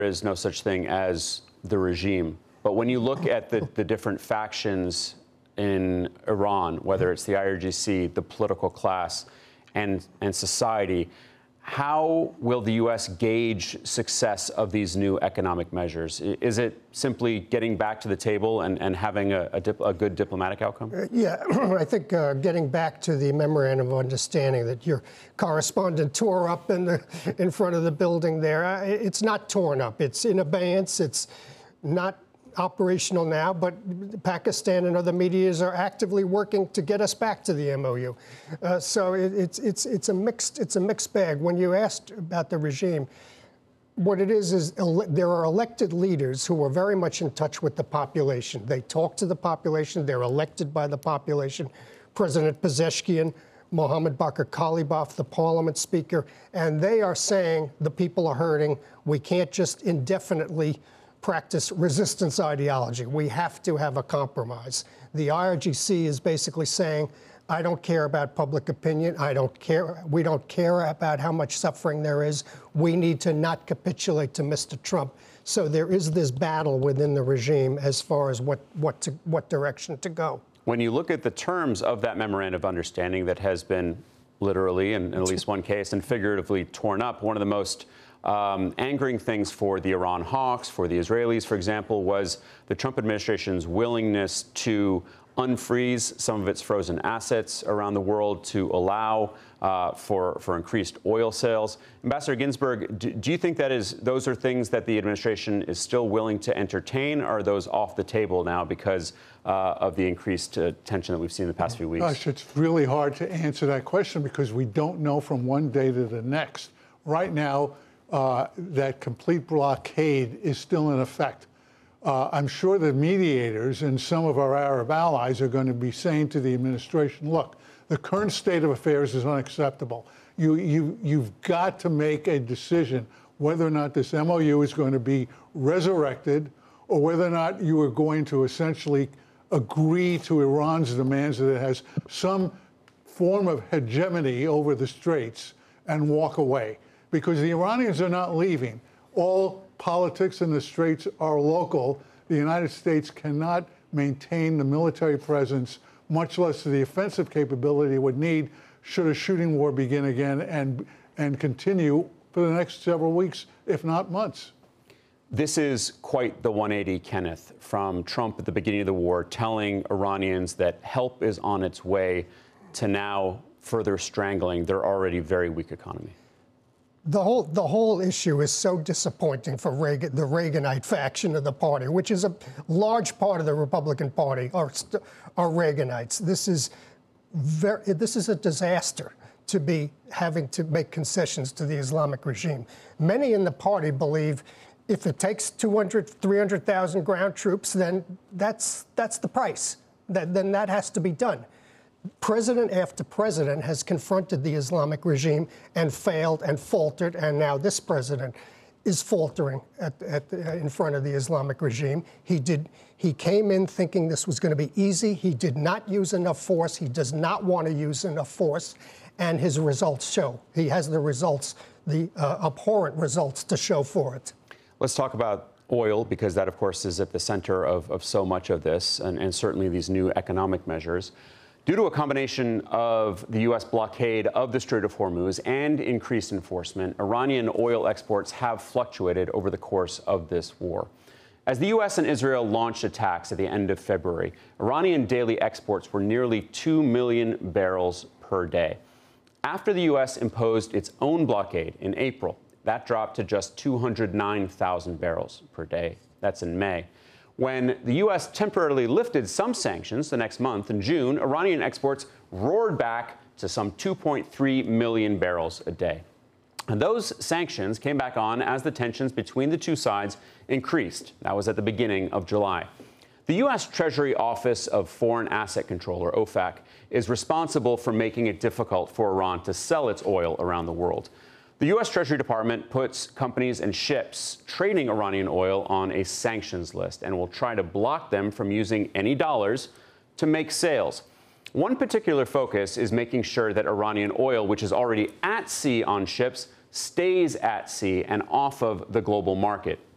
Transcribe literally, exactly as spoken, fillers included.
There is no such thing as the regime. But when you look at the, the different factions in Iran, whether it's the I R G C, the political class, and, and society, how will the U S gauge success of these new economic measures? Is it simply getting back to the table and, and having a, a, dip, a good diplomatic outcome? Uh, yeah, I think uh, getting back to the memorandum of understanding that your correspondent tore up in, the, in front of the building there, uh, it's not torn up. It's in abeyance. It's not operational now, but Pakistan and other medias are actively working to get us back to the M O U. Uh, so it, it's it's it's a mixed it's a mixed bag. When you asked about the regime, what it is is ele- there are elected leaders who are very much in touch with the population. They talk to the population. They're elected by the population. President Pezeshkian, Mohammad Bakr Kalibaf, the parliament speaker, and they are saying the people are hurting. We can't just indefinitely practice resistance ideology. We have to have a compromise. The I R G C is basically saying, I don't care about public opinion. I don't care. We don't care about how much suffering there is. We need to not capitulate to Mister Trump. So there is this battle within the regime as far as what, what, to, what direction to go. When you look at the terms of that memorandum of understanding that has been literally, in, in at least one case, and figuratively torn up, one of the most Um, angering things for the Iran hawks, for the Israelis, for example, was the Trump administration's willingness to unfreeze some of its frozen assets around the world to allow uh, for, for increased oil sales. Ambassador Ginsburg, do, do you think that is those are things that the administration is still willing to entertain, or are those off the table now because uh, of the increased uh, tension that we've seen in the past few weeks? Gosh, it's really hard to answer that question because we don't know from one day to the next. Right now, Uh, that complete blockade is still in effect. Uh, I'm sure the mediators and some of our Arab allies are going to be saying to the administration, look, the current state of affairs is unacceptable. You, you, you've got to make a decision whether or not this M O U is going to be resurrected or whether or not you are going to essentially agree to Iran's demands that it has some form of hegemony over the Straits and walk away. Because the Iranians are not leaving. All politics in the Straits are local. The United States cannot maintain the military presence, much less the offensive capability it would need should a shooting war begin again and, and continue for the next several weeks, if not months. This is quite the one eighty, Kenneth, from Trump at the beginning of the war, telling Iranians that help is on its way, to now further strangling their already very weak economy. The whole the whole issue is so disappointing for Reagan, the Reaganite faction of the party, which is a large part of the Republican Party, are, are Reaganites. This is very this is a disaster to be having to make concessions to the Islamic regime. Many in the party believe if it takes two hundred, three hundred thousand ground troops, then that's that's the price. That, then that has to be done. President after president has confronted the Islamic regime and failed and faltered, and now this president is faltering at, at, in front of the Islamic regime. He did. He came in thinking this was going to be easy. He did not use enough force. He does not want to use enough force, and his results show. He has the results, the uh, abhorrent results to show for it. Let's talk about oil, because that, of course, is at the center of, of so much of this, and, and certainly these new economic measures. Due to a combination of the U S blockade of the Strait of Hormuz and increased enforcement, Iranian oil exports have fluctuated over the course of this war. As the U S and Israel launched attacks at the end of February, Iranian daily exports were nearly two million barrels per day. After the U S imposed its own blockade in April, that dropped to just two hundred nine thousand barrels per day. That's in May. When the U S temporarily lifted some sanctions the next month in June, Iranian exports roared back to some two point three million barrels a day. And those sanctions came back on as the tensions between the two sides increased. That was at the beginning of July. The U S Treasury Office of Foreign Asset Control, or OFAC, is responsible for making it difficult for Iran to sell its oil around the world. The U S Treasury Department puts companies and ships trading Iranian oil on a sanctions list and will try to block them from using any dollars to make sales. One particular focus is making sure that Iranian oil, which is already at sea on ships, stays at sea and off of the global market.